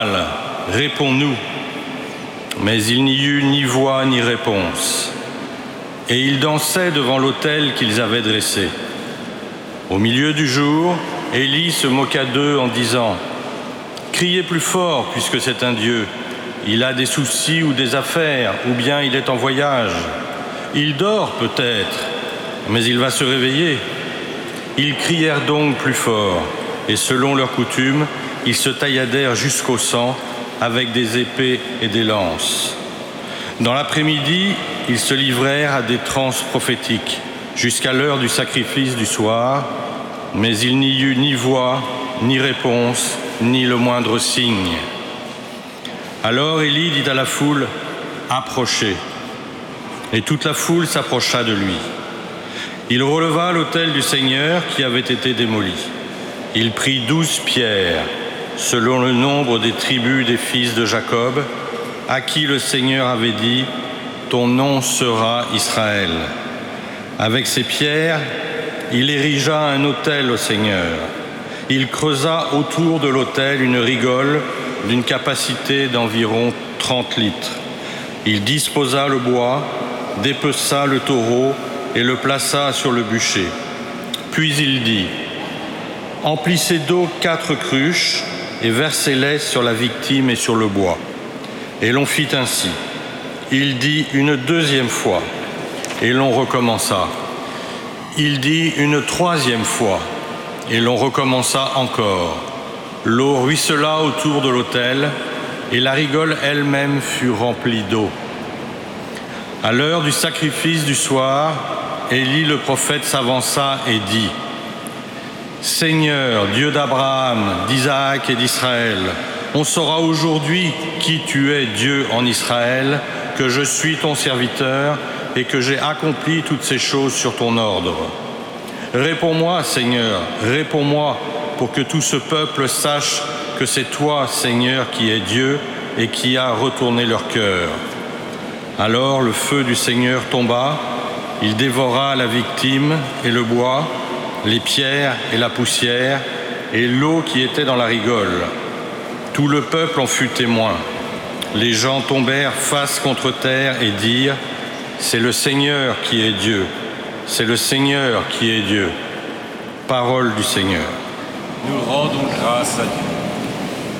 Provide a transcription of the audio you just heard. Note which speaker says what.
Speaker 1: Réponds-nous. Mais il n'y eut ni voix ni réponse. Et ils dansaient devant l'autel qu'ils avaient dressé. Au milieu du jour, Élie se moqua d'eux en disant « Criez plus fort, puisque c'est un Dieu. Il a des soucis ou des affaires, ou bien il est en voyage. Il dort peut-être, mais il va se réveiller. » Ils crièrent donc plus fort, et selon leur coutume, ils se tailladèrent jusqu'au sang avec des épées et des lances. Dans l'après-midi, ils se livrèrent à des transes prophétiques jusqu'à l'heure du sacrifice du soir, mais il n'y eut ni voix, ni réponse, ni le moindre signe. Alors Élie dit à la foule « Approchez !» Et toute la foule s'approcha de lui. Il releva l'autel du Seigneur qui avait été démoli. Il prit 12 pierres, selon le nombre des tribus des fils de Jacob, à qui le Seigneur avait dit « Ton nom sera Israël ». Avec ces pierres, il érigea un autel au Seigneur. Il creusa autour de l'autel une rigole d'une capacité d'environ 30 litres. Il disposa le bois, dépeça le taureau et le plaça sur le bûcher. Puis il dit « Emplissez d'eau 4 cruches et versez-les sur la victime et sur le bois. » Et l'on fit ainsi. Il dit une deuxième fois, et l'on recommença. Il dit une troisième fois, et l'on recommença encore. L'eau ruissela autour de l'autel, et la rigole elle-même fut remplie d'eau. À l'heure du sacrifice du soir, Élie le prophète s'avança et dit « Seigneur, Dieu d'Abraham, d'Isaac et d'Israël, on saura aujourd'hui qui tu es, Dieu en Israël, que je suis ton serviteur et que j'ai accompli toutes ces choses sur ton ordre. Réponds-moi, Seigneur, réponds-moi, pour que tout ce peuple sache que c'est toi, Seigneur, qui es Dieu et qui a retourné leur cœur. » Alors le feu du Seigneur tomba, il dévora la victime et le bois, les pierres et la poussière, et l'eau qui était dans la rigole. Tout le peuple en fut témoin. Les gens tombèrent face contre terre et dirent « C'est le Seigneur qui est Dieu, c'est le Seigneur qui est Dieu. » Parole du Seigneur.
Speaker 2: Nous rendons grâce à Dieu.